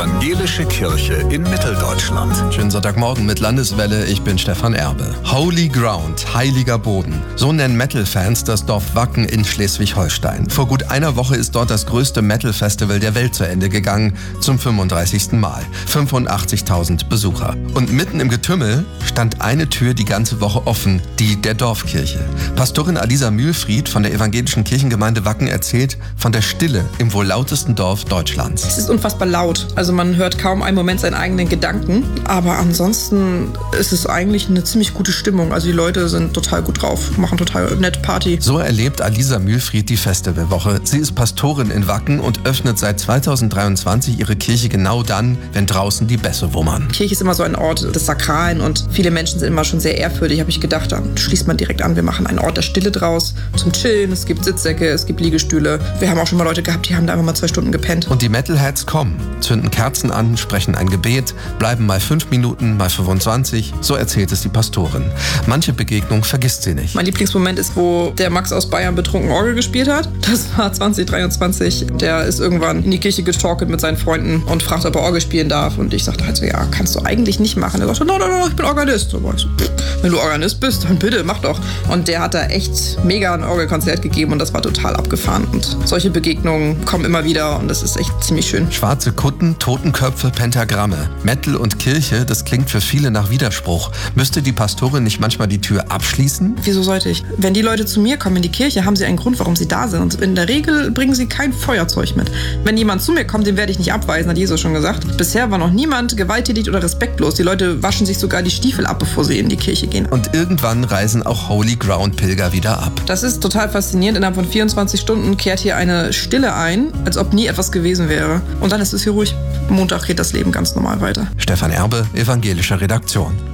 Evangelische Kirche in Mitteldeutschland. Schönen Sonntagmorgen mit Landeswelle, ich bin Stefan Erbe. Holy Ground, heiliger Boden. So nennen Metal-Fans das Dorf Wacken in Schleswig-Holstein. Vor gut einer Woche ist dort das größte Metal-Festival der Welt zu Ende gegangen, zum 35. Mal. 85.000 Besucher. Und mitten im Getümmel stand eine Tür die ganze Woche offen, die der Dorfkirche. Pastorin Alisa Mühlfried von der evangelischen Kirchengemeinde Wacken erzählt von der Stille im wohl lautesten Dorf Deutschlands. Es ist unfassbar laut. Also man hört kaum einen Moment seinen eigenen Gedanken. Aber ansonsten ist es eigentlich eine ziemlich gute Stimmung. Also die Leute sind total gut drauf, machen total nett Party. So erlebt Alisa Mühlfried die Festivalwoche. Sie ist Pastorin in Wacken und öffnet seit 2023 ihre Kirche genau dann, wenn draußen die Bässe wummern. Kirche ist immer so ein Ort des Sakralen und viele Menschen sind immer schon sehr ehrfürchtig. Habe ich gedacht, dann schließt man direkt an. Wir machen einen Ort der Stille draus zum Chillen. Es gibt Sitzsäcke, es gibt Liegestühle. Wir haben auch schon mal Leute gehabt, die haben da einfach mal 2 Stunden gepennt. Und die Metalheads kommen, zünden Kerzen an, sprechen ein Gebet, bleiben mal 5 Minuten, mal 25. So erzählt es die Pastorin. Manche Begegnung vergisst sie nicht. Mein Lieblingsmoment ist, wo der Max aus Bayern betrunken Orgel gespielt hat. Das war 2023. Der ist irgendwann in die Kirche gestalkt mit seinen Freunden und fragt, ob er Orgel spielen darf. Und ich sagte halt so, ja, kannst du eigentlich nicht machen. Er sagte, nein, ich bin Organist. So, ich so, wenn du Organist bist, dann bitte, mach doch. Und der hat da echt mega ein Orgelkonzert gegeben und das war total abgefahren. Und solche Begegnungen kommen immer wieder und das ist echt ziemlich schön. Schwarze Kutten, Totenköpfe, Pentagramme. Metal und Kirche, das klingt für viele nach Widerspruch. Müsste die Pastorin nicht manchmal die Tür abschließen? Wieso sollte ich? Wenn die Leute zu mir kommen in die Kirche, haben sie einen Grund, warum sie da sind. Und in der Regel bringen sie kein Feuerzeug mit. Wenn jemand zu mir kommt, den werde ich nicht abweisen, hat Jesus schon gesagt. Bisher war noch niemand gewalttätig oder respektlos. Die Leute waschen sich sogar die Stiefel ab, bevor sie in die Kirche gehen. Und irgendwann reisen auch Holy Ground Pilger wieder ab. Das ist total faszinierend. Innerhalb von 24 Stunden kehrt hier eine Stille ein, als ob nie etwas gewesen wäre. Und dann ist es hier ruhig. Montag geht das Leben ganz normal weiter. Stefan Erbe, evangelische Redaktion.